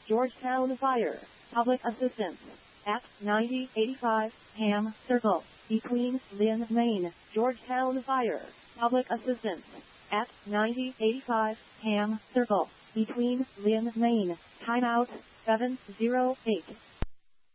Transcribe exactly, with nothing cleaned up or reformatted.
Georgetown Fire, Public Assistance. At ninety eighty-five Ham Circle, between Lynn, Maine. Georgetown Fire, Public Assistance. At ninety eighty-five Ham Circle, between Lynn, Maine. Timeout seven zero eight.